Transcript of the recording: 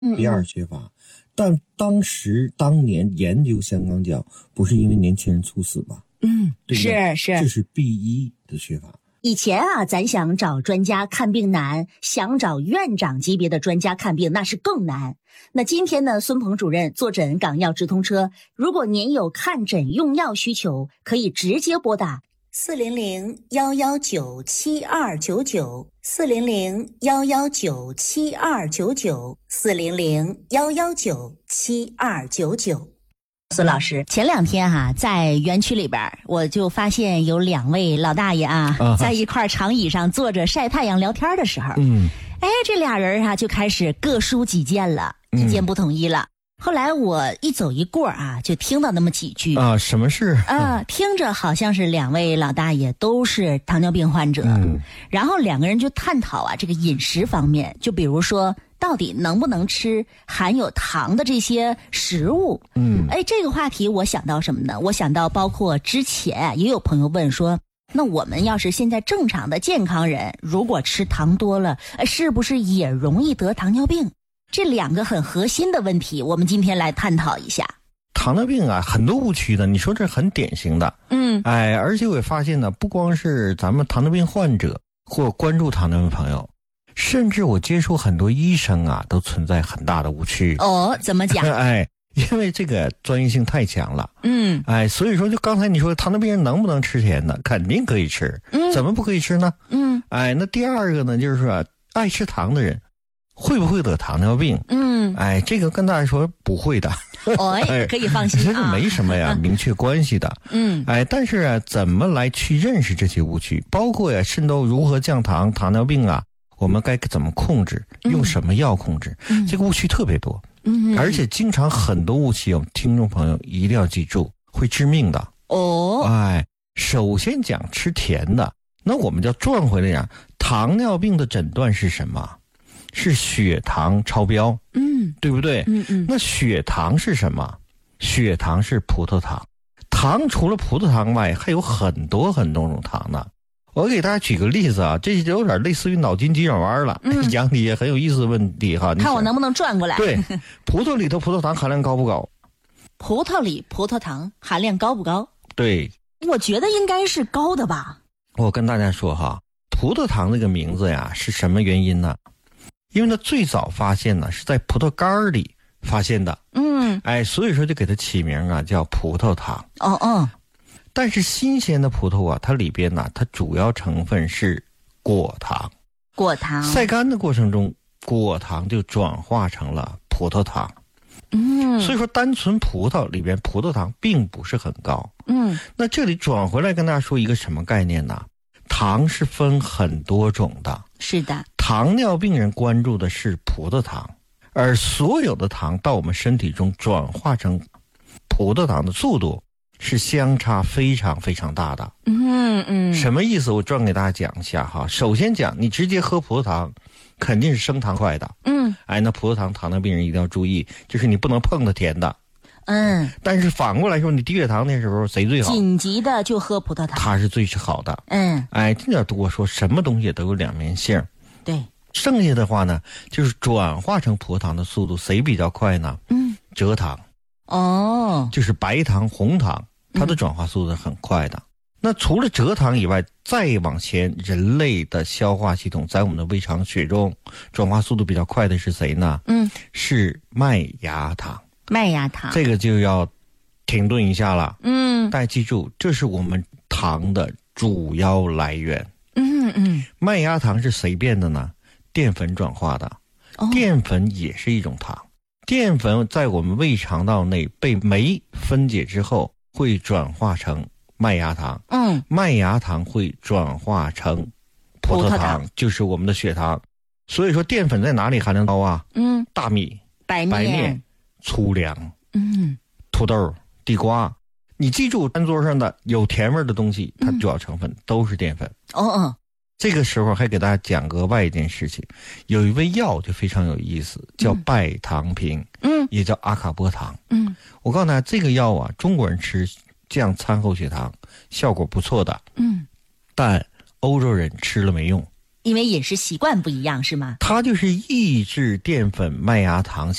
第二缺乏。但当年研究香港脚不是因为年轻人猝死吧？对吧？ 是， 这是 B1 的缺乏。 以前啊，咱想找专家看病难，想找院长级别的专家看病那是更难。那今天呢，孙鹏主任坐诊港药直通车，如果您有看诊用药需求，可以直接拨打400-119-7299，400-119-7299，400-119-7299。孙老师，前2天在园区里边，我就发现有2位老大爷在一块长椅上坐着晒太阳聊天的时候，这俩人就开始各抒己见了，意见不统一了。后来我一走一过就听到那么几句什么事听着好像是2位老大爷都是糖尿病患者，然后2个人就探讨这个饮食方面，就比如说到底能不能吃含有糖的这些食物。这个话题我想到什么呢？我想到包括之前也有朋友问说，那我们要是现在正常的健康人，如果吃糖多了，是不是也容易得糖尿病？这2个很核心的问题，我们今天来探讨一下。 糖尿病很多误区的，你说这很典型的。而且我也发现呢，不光是咱们糖尿病患者或关注糖尿病朋友，甚至我接触很多医生都存在很大的误区。 怎么讲？ 因为这个专业性太强了。所以说就刚才你说糖尿病人能不能吃甜的，肯定可以吃。怎么不可以吃呢？那第二个呢，就是说爱吃糖的人会不会得糖尿病？这个跟大家说不会的。 可以放心这是没什么明确关系的。但是怎么来去认识这些误区，包括渗透如何降糖，糖尿病我们该怎么控制，用什么药控制，这个误区特别多。而且经常很多误区，听众朋友一定要记住，会致命的。首先讲吃甜的，那我们就转回来讲，糖尿病的诊断是什么？是血糖超标，对不对？那血糖是什么？血糖是葡萄糖。糖除了葡萄糖外，还有很多很多种糖呢。我给大家举个例子这有点类似于脑筋急转弯了。讲的也很有意思的问题看我能不能转过来。 对，葡萄里头葡萄糖含量高不高？ 葡萄里葡萄糖含量高不高？ 对， 我觉得应该是高的吧。 我跟大家说葡萄糖这个名字是什么原因呢？因为它最早发现呢是在葡萄干里发现的。所以说就给它起名叫葡萄糖。但是新鲜的葡萄它里边它主要成分是果糖。晒干的过程中，果糖就转化成了葡萄糖。所以说单纯葡萄里边葡萄糖并不是很高。那这里转回来跟大家说一个什么概念呢？糖是分很多种的。 是的， 糖尿病人关注的是葡萄糖，而所有的糖到我们身体中转化成葡萄糖的速度是相差非常非常大的。什么意思？我转给大家讲一下首先讲，你直接喝葡萄糖肯定是升糖快的。那葡萄糖糖尿病人一定要注意，就是你不能碰它甜的。但是反过来说，你低血糖那时候谁最好？ 紧急的就喝葡萄糖， 它是最好的。这点我说什么东西都有2面性。 对， 剩下的话呢，就是转化成葡萄糖的速度谁比较快呢？蔗糖。就是白糖、红糖，它的转化速度很快的。那除了蔗糖以外，再往前，人类的消化系统在我们的胃肠血中转化速度比较快的是谁呢？是麦芽糖。这个就要停顿一下了。大家记住，这是我们糖的主要来源。麦芽糖是谁变的呢？淀粉转化的。淀粉也是一种糖。淀粉在我们胃肠道内被酶分解之后，会转化成麦芽糖。麦芽糖会转化成葡萄糖，就是我们的血糖。所以说淀粉在哪里含量高大米、白面、粗粮、土豆、地瓜。你记住，餐桌上的有甜味的东西，它主要成分都是淀粉。这个时候还给大家讲个外一件事情，有一味药就非常有意思，叫拜糖平，也叫阿卡波糖。我告诉大家，这个药中国人吃降餐后血糖效果不错的。但欧洲人吃了没用。 因为饮食习惯不一样是吗？ 它就是抑制淀粉、麦芽糖